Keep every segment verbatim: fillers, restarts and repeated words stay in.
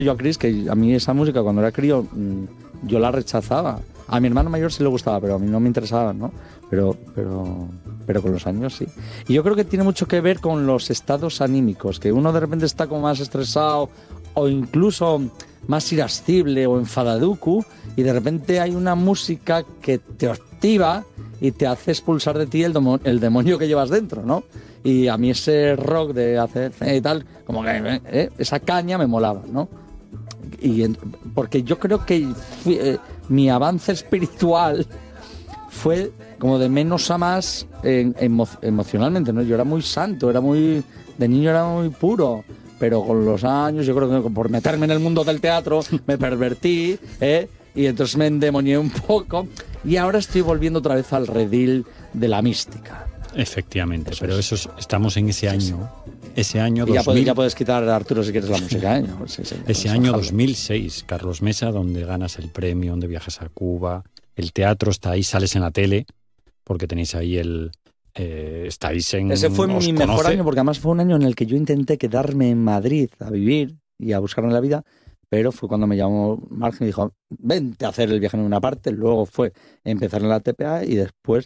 Yo a Chris, que a mí esa música cuando era crío, yo la rechazaba. A mi hermano mayor sí le gustaba, pero a mí no me interesaba, ¿no? Pero, pero, pero con los años sí. Y yo creo que tiene mucho que ver con los estados anímicos, que uno de repente está como más estresado o incluso más irascible o enfadaducu, y de repente hay una música que te activa y te hace expulsar de ti el, domo, el demonio que llevas dentro, ¿no? Y a mí ese rock de hacer y tal, como que eh, esa caña me molaba, ¿no? Y en, porque yo creo que fui, eh, mi avance espiritual fue como de menos a más en, emo, emocionalmente, ¿no? Yo era muy santo, era muy de niño era muy puro, pero con los años yo creo que por meterme en el mundo del teatro me pervertí, ¿eh? Y entonces me endemonié un poco y ahora estoy volviendo otra vez al redil de la mística. Efectivamente, eso pero es. eso es, estamos en ese año, sí, sí. ese año y ya, dos mil, puedes, ya puedes quitar, Arturo, si quieres la música, ¿eh? Sí, sí, ese año dos mil seis, Carlos Mesa, donde ganas el premio, donde viajas a Cuba, el teatro está ahí, sales en la tele, porque tenéis ahí el... Eh, estáis en... Ese fue mi conoce. mejor año, porque además fue un año en el que yo intenté quedarme en Madrid a vivir y a buscarme la vida, pero fue cuando me llamó Marc y me dijo, vente a hacer el viaje en una parte, luego fue empezar en la T P A y después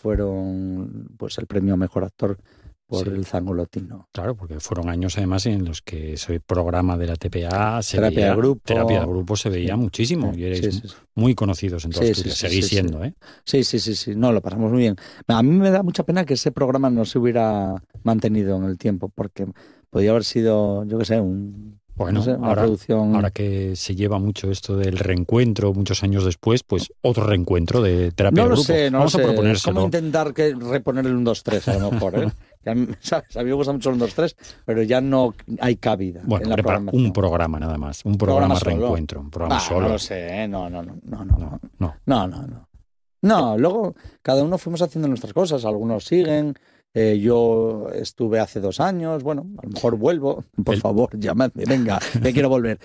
fueron pues el premio a Mejor Actor por sí. el Zangolotino. Claro, porque fueron años además en los que ese programa de la T P A, se terapia veía, de grupo, terapia de grupo se veía sí. muchísimo, y erais sí, sí, sí. muy conocidos en todos los estudios, seguís sí, siendo, sí. ¿eh? Sí, sí, sí, sí, no, lo pasamos muy bien. A mí me da mucha pena que ese programa no se hubiera mantenido en el tiempo, porque podía haber sido, yo qué sé, un... Bueno, no sé, una ahora, producción... ahora que se lleva mucho esto del reencuentro, muchos años después, pues otro reencuentro de terapia no de grupo. No sé, no Vamos lo a sé. proponérselo. Es como intentar que reponer el uno, dos, tres, a lo mejor, ¿eh? A mí, ¿sabes? A mí me gusta mucho el uno, dos, tres, pero ya no hay cabida bueno, en la programación. Un programa nada más, un programa, programa reencuentro, un programa ah, solo. No lo sé, ¿eh? no, no, no, no, no, no, no, no, no, no. No, luego cada uno fuimos haciendo nuestras cosas, algunos siguen. Eh, yo estuve hace dos años, bueno, a lo mejor vuelvo, por el... favor, llamadme, venga, me quiero volver.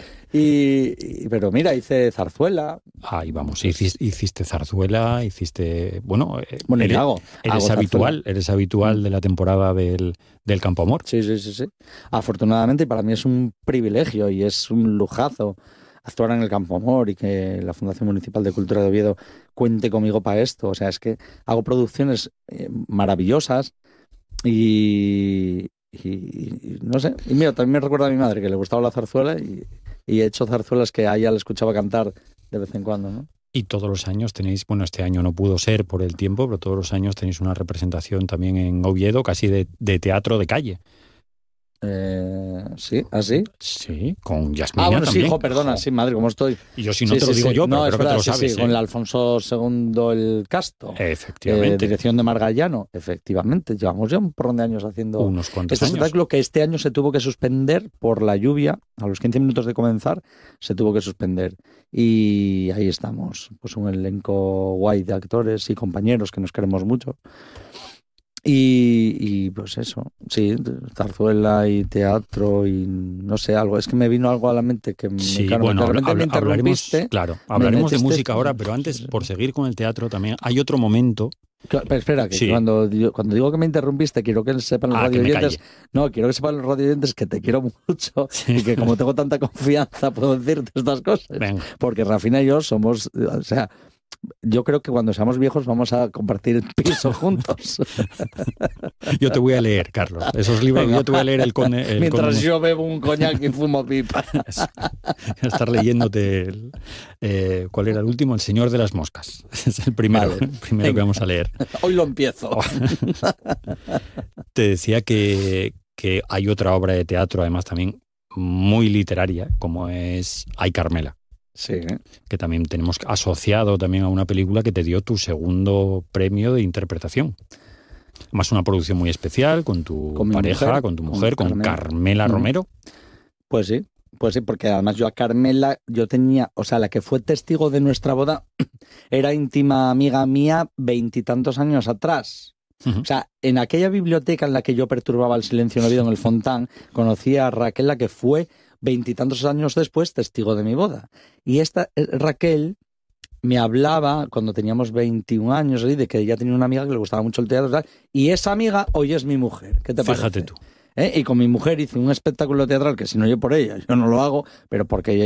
Y, y, pero mira, hice zarzuela. Ahí vamos, hiciste, hiciste zarzuela, hiciste, bueno, bueno eres, hago, eres hago habitual, zarzuela. eres habitual de la temporada del, del Campo Amor. Sí, sí, sí, sí. Afortunadamente para mí es un privilegio y es un lujazo actuar en el Campo Amor y que la Fundación Municipal de Cultura de Oviedo cuente conmigo para esto. O sea, es que hago producciones eh, maravillosas. Y, y, y no sé, y mira, también me recuerda a mi madre que le gustaba la zarzuela y, y he hecho zarzuelas que a ella le escuchaba cantar de vez en cuando, ¿no? Y todos los años tenéis, bueno, este año no pudo ser por el tiempo, pero todos los años tenéis una representación también en Oviedo, casi de, de teatro de calle. Eh, sí, ¿así? Sí, con Yasmina ah, bueno, también. sí, hijo, perdona, Ojo. sí, madre, ¿cómo estoy? Y yo si no sí, te lo sí, digo sí. yo, pero no, creo verdad, que te lo sí, sabes. Sí, ¿eh? con el Alfonso segundo el Casto. Efectivamente. Eh, dirección de Margallano, efectivamente. Llevamos ya un porrón de años haciendo unos cuantos este años. espectáculo que este año se tuvo que suspender por la lluvia. A los quince minutos de comenzar se tuvo que suspender. Y ahí estamos, pues un elenco guay de actores y compañeros que nos queremos mucho. Y, y pues eso, sí, zarzuela y teatro y no sé, algo. Es que me vino algo a la mente que me, sí, claro, bueno, habla, habla, me hablaremos, claro, hablaremos de música ahora, pues, pero antes, por seguir con el teatro también, hay otro momento. Claro, pero espera, que sí. cuando, cuando digo que me interrumpiste, quiero que sepan los ah, radio oyentes. No, quiero que sepan los radio oyentes que te quiero mucho sí. y que como tengo tanta confianza puedo decirte estas cosas. Venga. Porque Rafina y yo somos, o sea, yo creo que cuando seamos viejos vamos a compartir el piso juntos. Yo te voy a leer, Carlos. Esos libros Venga. Yo te voy a leer el con el mientras con... yo bebo un coñac y fumo pipa. Estar leyéndote el, eh, ¿cuál era el último? El Señor de las Moscas. Es el primero, vale. el primero que vamos a leer. Hoy lo empiezo. Te decía que, que hay otra obra de teatro, además también muy literaria, como es Ay, Carmela. Sí, ¿eh? Que también tenemos asociado también a una película que te dio tu segundo premio de interpretación. Además una producción muy especial con tu con pareja, mujer, con tu mujer, con, con Carmela, Carmela Romero. Pues sí, pues sí, porque además yo a Carmela, yo tenía, o sea, la que fue testigo de nuestra boda era íntima amiga mía veintitantos años atrás. Uh-huh. O sea, en aquella biblioteca en la que yo perturbaba el silencio no oído en el Fontán, conocí a Raquel, la que fue veintitantos años después testigo de mi boda. Y esta Raquel me hablaba cuando teníamos veintiún años de que ella tenía una amiga que le gustaba mucho el teatro y tal, y esa amiga hoy es mi mujer. ¿Qué te parece? Fíjate tú. ¿Eh? Y con mi mujer hice un espectáculo teatral que si no yo por ella, yo no lo hago, pero porque ella